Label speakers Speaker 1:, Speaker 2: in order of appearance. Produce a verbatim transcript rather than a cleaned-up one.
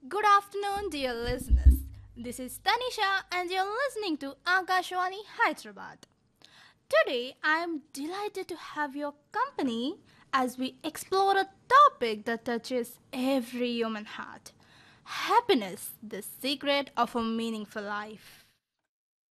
Speaker 1: Good afternoon, dear listeners. This is Tanisha, and you're listening to Akashwani Hyderabad. Today, I am delighted to have your company as we explore a topic that touches every human heart: happiness, the secret of a meaningful life.